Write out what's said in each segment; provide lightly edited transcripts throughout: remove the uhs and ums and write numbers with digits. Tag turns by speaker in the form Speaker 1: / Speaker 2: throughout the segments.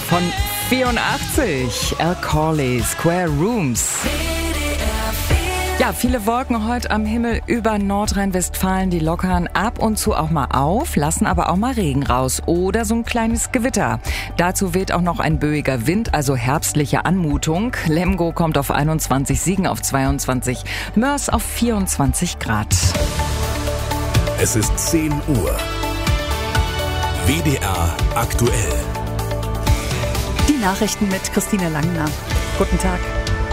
Speaker 1: von 84. Al Corley, Square Rooms. Ja, viele Wolken heute am Himmel über Nordrhein-Westfalen, die lockern ab und zu auch mal auf, lassen aber auch mal Regen raus oder so ein kleines Gewitter. Dazu weht auch noch ein böiger Wind, also herbstliche Anmutung. Lemgo kommt auf 21, Siegen auf 22, Mörs auf 24 Grad.
Speaker 2: Es ist 10 Uhr. WDR aktuell.
Speaker 3: Die Nachrichten mit Christine Langner. Guten Tag.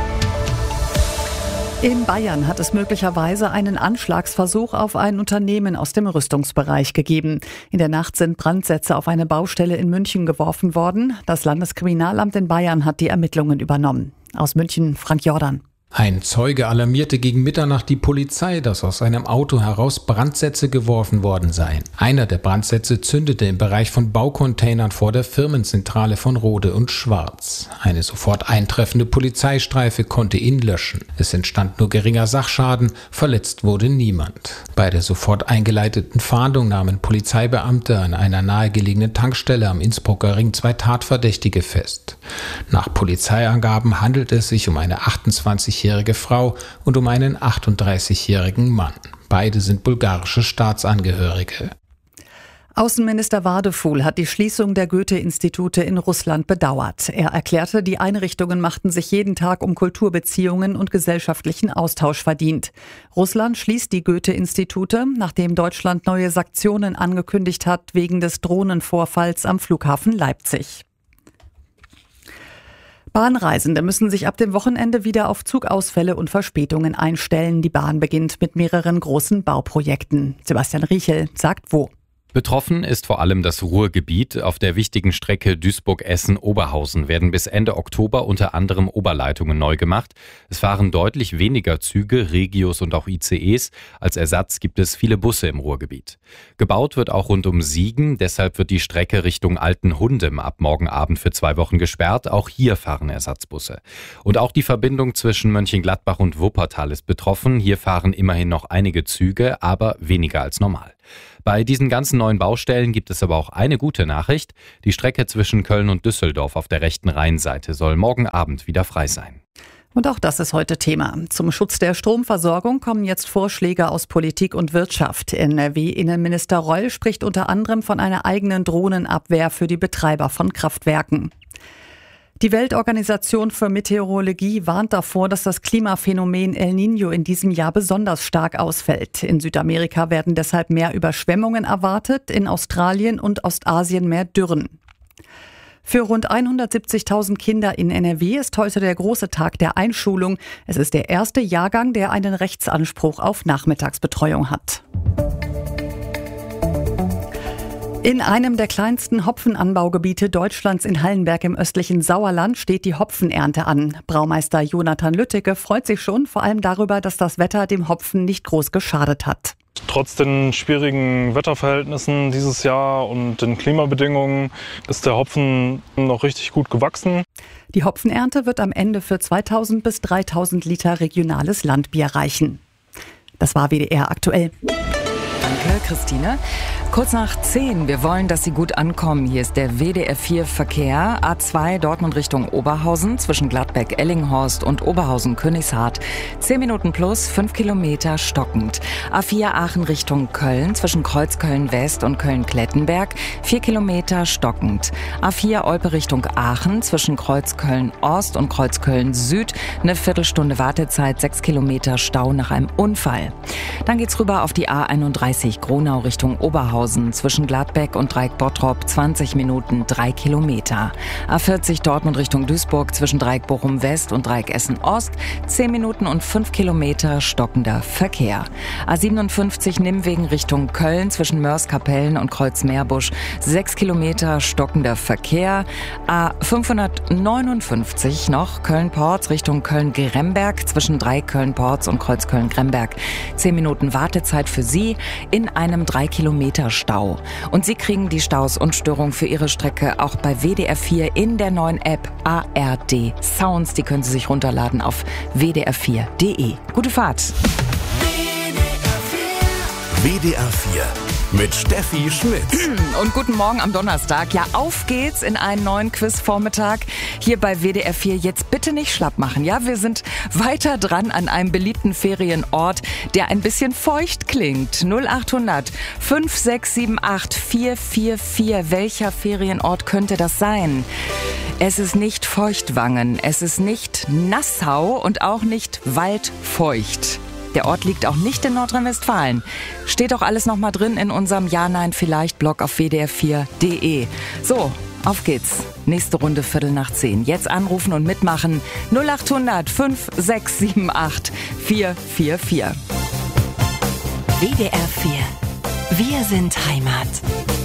Speaker 3: In Bayern hat es möglicherweise einen Anschlagsversuch auf ein Unternehmen aus dem Rüstungsbereich gegeben. In der Nacht sind Brandsätze auf eine Baustelle in München geworfen worden. Das Landeskriminalamt in Bayern hat die Ermittlungen übernommen. Aus München, Frank Jordan.
Speaker 4: Ein Zeuge alarmierte gegen Mitternacht die Polizei, dass aus einem Auto heraus Brandsätze geworfen worden seien. Einer der Brandsätze zündete im Bereich von Baucontainern vor der Firmenzentrale von Rode und Schwarz. Eine sofort eintreffende Polizeistreife konnte ihn löschen. Es entstand nur geringer Sachschaden, verletzt wurde niemand. Bei der sofort eingeleiteten Fahndung nahmen Polizeibeamte an einer nahegelegenen Tankstelle am Innsbrucker Ring 2 Tatverdächtige fest. Nach Polizeiangaben handelt es sich um eine 28-jährige Frau und um einen 38-jährigen Mann. Beide sind bulgarische Staatsangehörige.
Speaker 3: Außenminister Wadefuhl hat die Schließung der Goethe-Institute in Russland bedauert. Er erklärte, die Einrichtungen machten sich jeden Tag um Kulturbeziehungen und gesellschaftlichen Austausch verdient. Russland schließt die Goethe-Institute, nachdem Deutschland neue Sanktionen angekündigt hat wegen des Drohnenvorfalls am Flughafen Leipzig. Bahnreisende müssen sich ab dem Wochenende wieder auf Zugausfälle und Verspätungen einstellen. Die Bahn beginnt mit mehreren großen Bauprojekten. Sebastian Riechel sagt wo.
Speaker 5: Betroffen ist vor allem das Ruhrgebiet. Auf der wichtigen Strecke Duisburg-Essen-Oberhausen werden bis Ende Oktober unter anderem Oberleitungen neu gemacht. Es fahren deutlich weniger Züge, Regios und auch ICEs. Als Ersatz gibt es viele Busse im Ruhrgebiet. Gebaut wird auch rund um Siegen. Deshalb wird die Strecke Richtung Altenhundem ab morgen Abend für 2 Wochen gesperrt. Auch hier fahren Ersatzbusse. Und auch die Verbindung zwischen Mönchengladbach und Wuppertal ist betroffen. Hier fahren immerhin noch einige Züge, aber weniger als normal. Bei diesen ganzen neuen Baustellen gibt es aber auch eine gute Nachricht. Die Strecke zwischen Köln und Düsseldorf auf der rechten Rheinseite soll morgen Abend wieder frei sein.
Speaker 3: Und auch das ist heute Thema. Zum Schutz der Stromversorgung kommen jetzt Vorschläge aus Politik und Wirtschaft. NRW-Innenminister Reul spricht unter anderem von einer eigenen Drohnenabwehr für die Betreiber von Kraftwerken. Die Weltorganisation für Meteorologie warnt davor, dass das Klimaphänomen El Niño in diesem Jahr besonders stark ausfällt. In Südamerika werden deshalb mehr Überschwemmungen erwartet, in Australien und Ostasien mehr Dürren. Für rund 170.000 Kinder in NRW ist heute der große Tag der Einschulung. Es ist der erste Jahrgang, der einen Rechtsanspruch auf Nachmittagsbetreuung hat. In einem der kleinsten Hopfenanbaugebiete Deutschlands in Hallenberg im östlichen Sauerland steht die Hopfenernte an. Braumeister Jonathan Lütteke freut sich schon, vor allem darüber, dass das Wetter dem Hopfen nicht groß geschadet hat.
Speaker 6: Trotz den schwierigen Wetterverhältnissen dieses Jahr und den Klimabedingungen ist der Hopfen noch richtig gut gewachsen.
Speaker 3: Die Hopfenernte wird am Ende für 2.000 bis 3.000 Liter regionales Landbier reichen. Das war WDR aktuell.
Speaker 1: Danke, Christine. Kurz nach 10. Wir wollen, dass Sie gut ankommen. Hier ist der WDR 4 Verkehr. A2 Dortmund Richtung Oberhausen zwischen Gladbeck-Ellinghorst und Oberhausen-Königshardt. 10 Minuten plus, 5 Kilometer stockend. A4 Aachen Richtung Köln zwischen Kreuzköln-West und Köln-Klettenberg. 4 Kilometer stockend. A4 Olpe Richtung Aachen zwischen Kreuzköln-Ost und Kreuzköln-Süd. Eine Viertelstunde Wartezeit, 6 Kilometer Stau nach einem Unfall. Dann geht's rüber auf die A31 Gronau Richtung Oberhausen zwischen Gladbeck und Dreieck-Bottrop 20 Minuten 3 Kilometer. A40 Dortmund Richtung Duisburg zwischen Dreieck-Bochum-West und Dreieck-Essen-Ost 10 Minuten und 5 Kilometer stockender Verkehr. A57 Nimwegen Richtung Köln zwischen Mörs-Kapellen und Kreuz-Meerbusch 6 Kilometer stockender Verkehr. A559 noch Köln-Porz Richtung Köln-Gremberg zwischen Dreieck-Köln-Porz und Kreuz-Köln-Gremberg 10 Minuten Wartezeit für Sie in einem 3 Kilometer Stau. Und Sie kriegen die Staus und Störungen für Ihre Strecke auch bei WDR 4 in der neuen App ARD Sounds. Die können Sie sich runterladen auf wdr4.de. Gute Fahrt!
Speaker 2: WDR 4 mit Steffi Schmidt.
Speaker 1: Und guten Morgen am Donnerstag. Ja, auf geht's in einen neuen Quizvormittag hier bei WDR 4. Jetzt bitte nicht schlapp machen. Ja, wir sind weiter dran an einem beliebten Ferienort, der ein bisschen feucht klingt. 0800 5678 444. Welcher Ferienort könnte das sein? Es ist nicht Feuchtwangen, es ist nicht Nassau und auch nicht Waldfeucht. Der Ort liegt auch nicht in Nordrhein-Westfalen. Steht auch alles nochmal drin in unserem Ja-Nein-Vielleicht-Blog auf wdr4.de. So, auf geht's. Nächste Runde 9:15. Jetzt anrufen und mitmachen. 0800 5678 444.
Speaker 7: WDR 4. Wir sind Heimat.